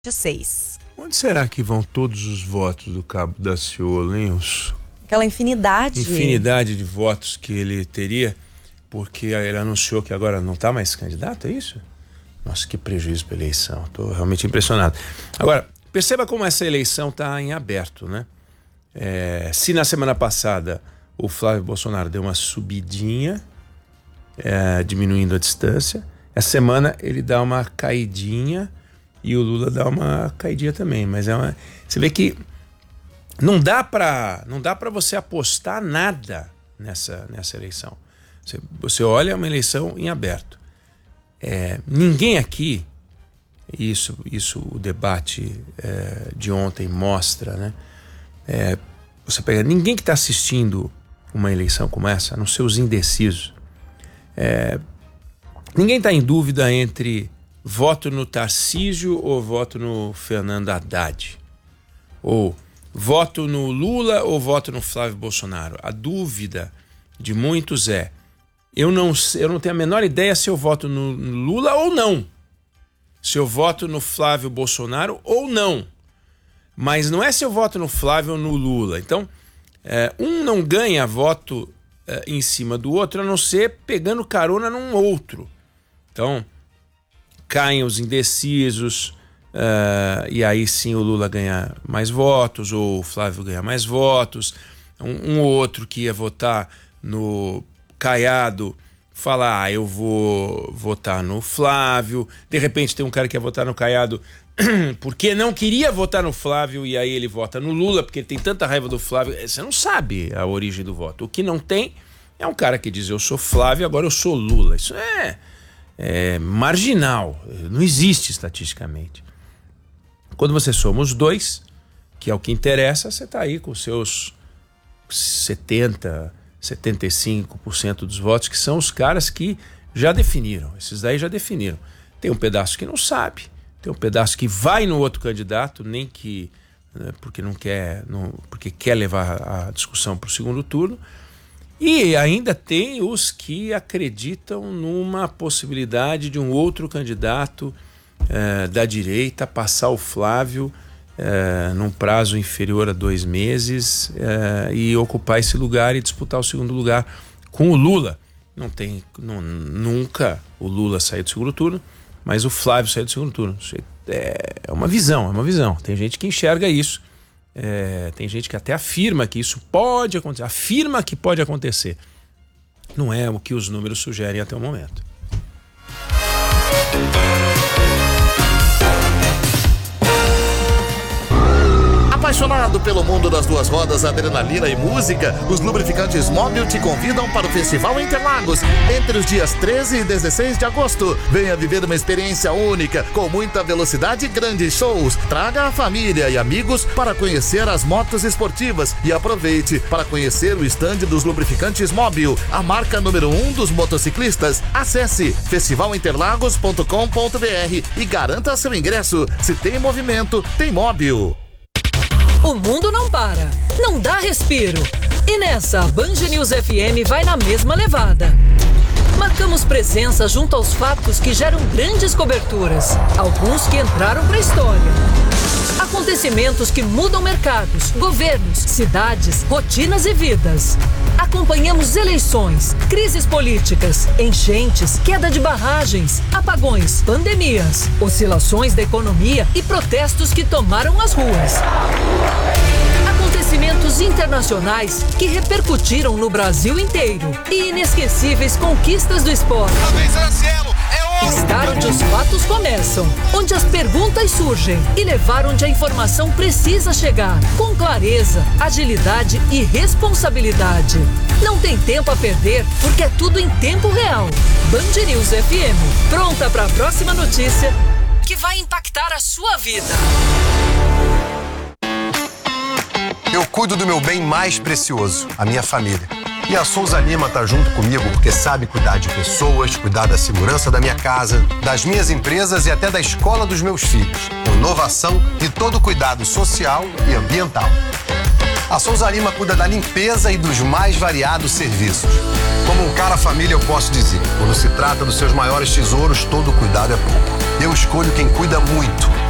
6. Onde será que vão todos os votos do Cabo Daciolo, hein? Aquela infinidade de votos que ele teria, porque ele anunciou que agora não está mais candidato, é isso? Nossa, que prejuízo para a eleição. Estou realmente impressionado. Agora, perceba como essa eleição está em aberto, né? Se na semana passada o Flávio Bolsonaro deu uma subidinha, diminuindo a distância, essa semana ele dá uma caidinha e o Lula dá uma caidinha também. Mas você vê que não dá para você apostar nada nessa eleição. Você olha uma eleição em aberto. Ninguém aqui, isso o debate de ontem mostra, né? Você pega ninguém que está assistindo uma eleição como essa, a não ser os indecisos. Ninguém está em dúvida entre voto no Tarcísio ou voto no Fernando Haddad, ou voto no Lula ou voto no Flávio Bolsonaro. A dúvida de muitos eu não tenho a menor ideia se eu voto no Lula ou não, se eu voto no Flávio Bolsonaro ou não, mas não é se eu voto no Flávio ou no Lula. Então, um não ganha voto em cima do outro, a não ser pegando carona num outro. Então, caem os indecisos, e aí sim o Lula ganha mais votos, ou o Flávio ganha mais votos. Um ou outro que ia votar no Caiado fala, eu vou votar no Flávio. De repente tem um cara que ia votar no Caiado porque não queria votar no Flávio, e aí ele vota no Lula porque ele tem tanta raiva do Flávio. Você não sabe a origem do voto. O que não tem é um cara que diz, eu sou Flávio, agora eu sou Lula. Isso é marginal, não existe estatisticamente. Quando você soma os dois, que é o que interessa, você está aí com seus 75% dos votos, que são os caras que já definiram. Esses daí já definiram. Tem um pedaço que não sabe, tem um pedaço que vai no outro candidato, nem que porque não quer, porque quer levar a discussão para o segundo turno. E ainda tem os que acreditam numa possibilidade de um outro candidato da direita passar o Flávio num prazo inferior a 2 meses e ocupar esse lugar e disputar o segundo lugar com o Lula. Nunca o Lula saiu do segundo turno, mas o Flávio saiu do segundo turno. É uma visão. Tem gente que enxerga isso. Tem gente que até afirma que isso pode acontecer, afirma que pode acontecer. Não é o que os números sugerem até o momento. Apaixonado pelo mundo das duas rodas, adrenalina e música, os lubrificantes Mobil te convidam para o Festival Interlagos entre os dias 13 e 16 de agosto. Venha viver uma experiência única, com muita velocidade e grandes shows. Traga a família e amigos para conhecer as motos esportivas e aproveite para conhecer o estande dos lubrificantes Mobil, a marca número 1 dos motociclistas. Acesse festivalinterlagos.com.br e garanta seu ingresso. Se tem movimento, tem Mobil. O mundo não para, não dá respiro. E nessa, a Band News FM vai na mesma levada. Marcamos presença junto aos fatos que geram grandes coberturas, alguns que entraram para a história. Acontecimentos que mudam mercados, governos, cidades, rotinas e vidas. Acompanhamos eleições, crises políticas, enchentes, queda de barragens, apagões, pandemias, oscilações da economia e protestos que tomaram as ruas. Acontecimentos internacionais que repercutiram no Brasil inteiro e inesquecíveis conquistas do esporte. Estar onde os fatos começam, onde as perguntas surgem e levar onde a informação precisa chegar, com clareza, agilidade e responsabilidade. Não tem tempo a perder, porque é tudo em tempo real. Band News FM, pronta para a próxima notícia que vai impactar a sua vida. Eu cuido do meu bem mais precioso, a minha família. E a Souza Lima tá junto comigo porque sabe cuidar de pessoas, cuidar da segurança da minha casa, das minhas empresas e até da escola dos meus filhos. Com inovação e todo o cuidado social e ambiental. A Souza Lima cuida da limpeza e dos mais variados serviços. Como um cara família, eu posso dizer, quando se trata dos seus maiores tesouros, todo cuidado é pouco. Eu escolho quem cuida muito.